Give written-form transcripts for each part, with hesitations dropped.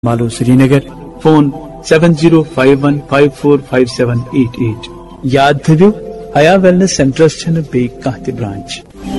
مالو سری Nagar. Phone 7051545788. یاد تھو حیا ویلنس سینٹرس چھن بے کانٛہہ تہِ برانچ.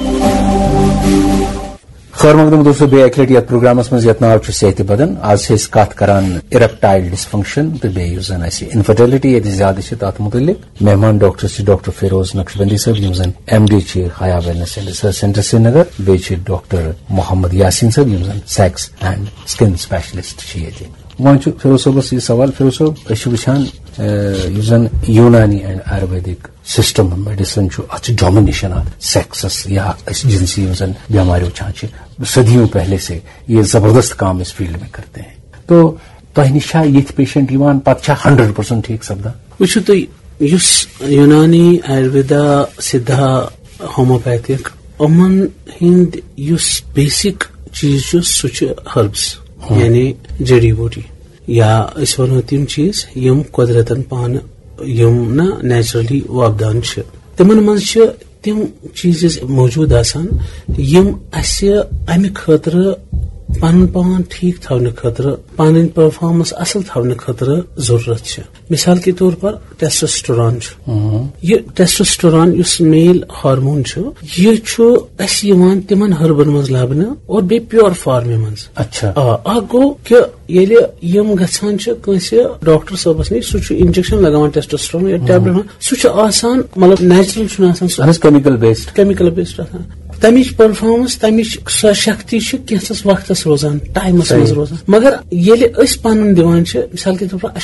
خیر مقدم دوستو بے اکھ لٹہِ یتھ پروگرامس منٛز یتھ ناو چھُ صحت بدن. آز چھِ أسۍ کتھ کران اِریکٹایل ڈسفنکشن تہٕ بیٚیہِ یُس زن اسہِ انفرٹیلٹی ییٚتہِ زیادٕ چھِ تتھ متعلق. مہمان ڈاکٹر چھِ ڈاکٹر فیروز نقشبندی صٲب یِم زن MD چھِ حیا ویلنس اینڈ ریسرچ سینٹر سری نگر. بیٚیہِ چھِ ڈاکٹر محمد یاسین صٲب یِم زن سیکس اینڈ سکن سپیشلسٹ چھِ ییٚتہِ. وۄنۍ چھُ فیروز صٲبس یہِ سوال. فیروز صٲب أسۍ چھِ وٕچھان یُس زن یوٗنانی اینڈ آیُرویدک سسٹم میڈیسن چھُ اتھ چھُ ڈومنیشن اتھ سیکسس یا أسۍ جنسی یِم زن بیمارِ وٕچھان چھِ صدیوں پہلے سے یہ زبردست کام اس فیلڈ میں کرتے ہیں. تو تۄہہِ نِش چھا یِتھ پیشنٹ یِوان پتہٕ چھا 100% ٹھیک سپدان؟ وٕچھِو تُہۍ یُس یوٗنانی آیُرویدا سِدھا ہوموپیتھک یِمن ہٕنٛدۍ یُس بیسک چیٖز چھُ سُہ چھُ ہربس یعنی جڑی بوٗٹی یا أسۍ وَنو تِم چیٖز یِم قۄدرتن پانہٕ یِم نہ نیچرلی وۄپدان چھِ. تِمن منٛز چھِ تِم چیٖز موجوٗد آسان یِم اَسہِ اَمہِ خٲطرٕ پنُن پان ٹھیک تھاونہٕ خٲطرٕ پنٕنۍ پرفارمنس اصل تھاونہٕ خٲطرٕ ضروٗرت چھِ. مثال کے طور پر ٹیسٹوسٹران چھُ. یہِ ٹیسٹوسٹران یُس میل ہارمون چھُ یہِ چھُ اَسہِ یِوان تِمن ہربن منٛز لبنہٕ اور بیٚیہِ پیور فارمہِ منٛز. اچھا اکھ گوٚو کہِ ییٚلہِ یِم گژھان چھِ کٲنٛسہِ ڈاکٹر صٲبس نِش سُہ چھُ انجیکشن لگاوان ٹیسٹوسٹران یا ٹیبلِٹ سُہ چھُ آسان مطلب نیچرل چھُنہٕ آسان سُہ کیمِکل بیسڈ آسان. تمِچ پرفارمنس تمِچ سۄ شکتی چھِ کینٛژس وقتس روزان ٹایمس منٛز روزان. مگر ییٚلہِ أسۍ پنُن دِوان چھِ مثال کے طور پر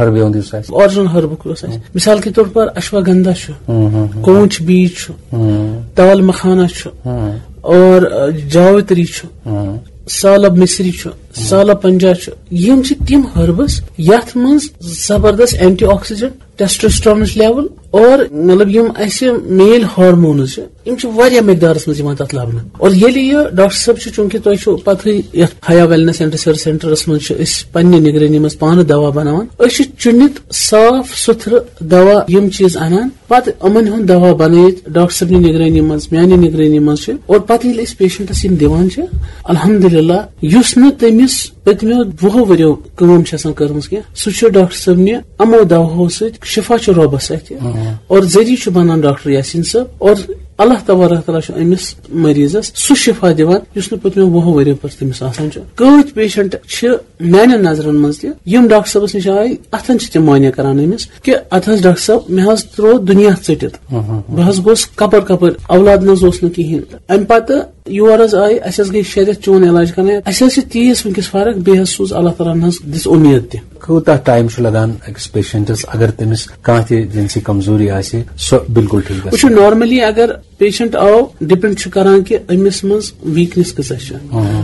آرجنل ہربُک یُس آسہِ مثال کے طور پر اشواگندا چھُ, کونچ بیج چھُ, تال مکھانا چھُ اور جاوتری چھُ, سالب مصری چھُ, سالب پنجا چھُ. یِم چھِ تِم ہربس یتھ منٛز زبردست اینٹی آکسیڈنٹ ٹیسٹوسٹرانٕچ لیول اور مطلب یِم اسہِ میل ہارمونز چھِ یِم چھِ واریاہ مقدارس منٛز یِوان تتھ لبنہٕ. اور ییٚلہِ یہِ ڈاکٹر صٲب چھُ چوٗنکہِ تۄہہِ چھُو پتہٕے یتھ حیا ویلنس اینڈ ریسرچ سینٹرس منٛز چھِ أسۍ پننہِ نگرٲنی منٛز پانہٕ دوا بناوان. أسۍ چھِ چُنِتھ صاف سُتھرٕ دوا یِم چیٖز انان پتہٕ یِمن ہُنٛد دوا بنٲیِتھ ڈاکٹر صٲبنہِ نگرٲنی منٛز میانہِ نگرٲنی منٛز چھِ. اور پتہٕ ییٚلہِ أسۍ پیشنٹس یِم دِوان چھِ الحمدللہ یُس نہٕ تٔمِس پٔتمیو 20 ؤرِیو کٲم چھِ آسان کٔرمٕژ کینٛہہ سُہ چھُ ڈاکٹر صٲبنہِ یِمو دواہو سۭتۍ شفا چھُ رۄبس اتھِ اور ذٔریعہٕ چھُ بنان ڈاکٹر یاسین صٲب اور اللہ تبارک تعالیٰ چھُ أمِس مریضس سُہ شفا دِوان یُس نہٕ پٔتمیو 20 ؤرِیو پٮ۪ٹھ تٔمِس آسان چھُ. کۭتۍ پیشنٹ چھِ میانٮ۪ن نظرن منٛز تہِ یِم ڈاکٹر صٲبس نِش آیہِ اتھن چھِ تِم مانیا کران أمِس کہِ اتھ حظ ڈاکٹر صٲب مےٚ حظ تروو دُنیا ژٔٹِتھ بہٕ حظ گوٚوس کپٲرۍ اولاد نہ حظ اوس نہٕ کِہینۍ. امہِ پتہٕ یور حظ آیہِ اسہِ حظ گٔے 6 رٮ۪تھ چون علاج کرنٲے اسہِ حظ چھِ تیٖژ ؤنکیٚس فرق بیٚیہِ حظ سوٗز اللہ تعالیٰ ہن حظ دِژ اُمید تہِ. کوٗتاہ ٹایم چھُ لگان أکِس پیشنٹس اگر تٔمِس کانٛہہ تہِ جنسی کمزوری آسہِ سۄ بالکل ٹھیک گژھِ؟ وٕچھو نارملی اگر پیشنٹ آو ڈِپینڈ چھُ کران کہِ أمِس منٛز ویٖکنیس کۭژاہ چھِ.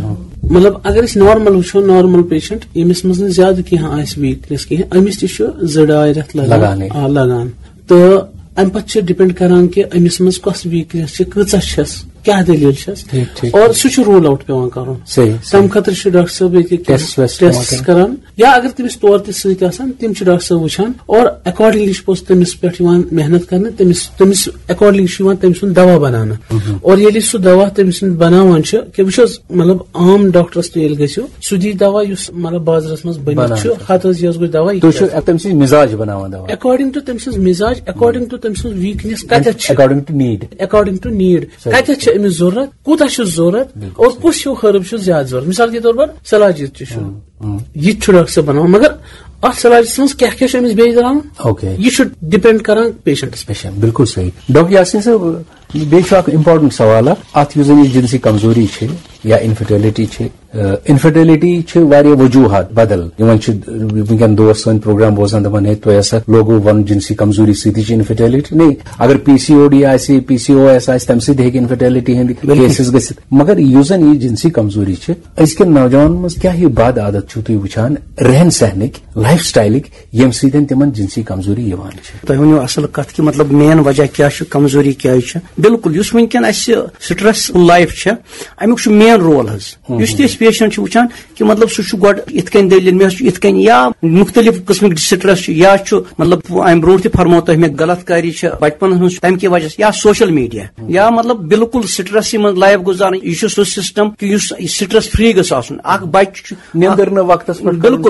مطلب اگر أسۍ نارمل وٕچھو نارمل پیشنٹ ییٚمِس منٛز نہٕ زیادٕ کینٛہہ آسہِ ویٖکنیس کِہینۍ أمِس تہِ چھُ 2-2 رٮ۪تھ لگان. تہٕ امہِ پتہٕ چھِ ڈِپینڈ کران کہِ أمِس منٛز کۄس ویٖکنیس چھِ کۭژاہ چھس کیاہ دٔلیٖل چھس اور سُہ چھُ رول آوُٹ پیوان کرُن. تمہِ خٲطرٕ چھُ ڈاکٹر صٲب ییٚتہِ ٹیسٹ کران یا اگر تٔمِس تور تہِ سۭتۍ آسان تِم چھِ ڈاکٹر صٲب وٕچھان اور اکاڈنگلی چھُ پوٚتُس تٔمِس پٮ۪ٹھ یِوان محنت کرنہٕ تٔمِس اکاڈنگلی چھُ یِوان تٔمۍ سُنٛد دوا بناونہٕ. اور ییٚلہِ سُہ دوا تٔمۍ سُنٛد بناوان چھِ کہِ وٕچھ حظ مطلب عام ڈاکٹرس تہِ ییٚلہِ گژھِو سُہ دی دوا یُس مطلب بازرس منٛز بٔنِتھ چھُ ہتھ حظ یہِ گوٚو دوا تٔمۍ سٕنٛز مِزاج بناوان دوا اکاڈنگ ٹُو تٔمۍ سٕنٛز مِزاج اکاڈنگ ٹُو تٔمۍ سٕنٛز ویٖکنیس کتٮ۪تھ چھِ اکاڈنگ ٹُو نیٖڈ کتٮ۪تھ چھِ أمِس ضروٗرت کوٗتاہ چھُ ضروٗرت اور کُس ہیوٗ ہرب چھُ زیادٕ ضروٗرت. مثال کے طور پر سلاجِت تہِ چھُ یہِ تہِ چھُ ڈاکٹر صٲب بناوان مگر اتھ سلاجس منٛز کیاہ کیاہ چھُ أمِس بیٚیہِ تراوُن یہِ چھُ ڈِپینڈ کران پیشنٹس پٮ۪ٹھ. بالکل صحیح. ڈاکٹر یاسین صٲب بیٚیہِ چھُ اکھ امپارٹنٹ سوال اتھ یُس زن یہِ جنسی کمزوری چھِ یا انفرٹیلٹی چھِ. انفرٹیلٹی چھِ واریاہ وجوہات بدل یِمن چھِ ونکیٚن دوس سٲنۍ پروگرام بوزان دپان ہے تۄہہِ ہسا لوگوٗ ونُن جنسی کمزوری سۭتی چھِ انفرٹیلٹی. نہیں اگر PCOD آسہِ PCOS آسہِ تمہِ سۭتۍ ہیٚکہِ انفرٹیلٹی ہٕنٛدۍ کیسز گٔژھِتھ. مگر یُس زن یہِ جنسی کمزوری چھِ أزکٮ۪ن نوجوانن منٛز کیاہ ہِوۍ بد عادت چھِو تُہۍ وٕچھان رہن سہنٕکۍ لایف سٹایلٕکۍ ییٚمہِ سۭتۍ تِمن جنسی کمزوری یِوان چھِ؟ تۄہہِ ؤنِو اصل کتھ کہِ مطلب مین وجہ کیاہ چھُ کمزوری کیازِ چھِ. بالکل یُس ونکیٚن اسہِ سٹریس لایف چھےٚ امیُک چھُ مین رول حظ. یُس تہِ أسۍ پیشنٹ چھِ وٕچھان کہِ مطلب سُہ چھُ گۄڈٕ یِتھ کٔنۍ دٔلیٖل مےٚ حظ چھُ یِتھ کٔنۍ یا مختلف قٕسمٕکۍ سٹریس چھُ یا چھُ مطلب امہِ برونٛٹھ تہِ فرمو تۄہہِ مےٚ غلط کاری چھِ بچپنس منٛز تمہِ کہِ وجہ یا سوشل میڈیا یا مطلب بالکل سٹریسٕے منٛز لایف گُزارٕنۍ. یہِ چھُ سُہ سسٹم کہِ یُس سٹریس فری گژھِ آسُن. اکھ بچہِ چھُ نیندر نہٕ وقتس پٮ۪ٹھ بالکل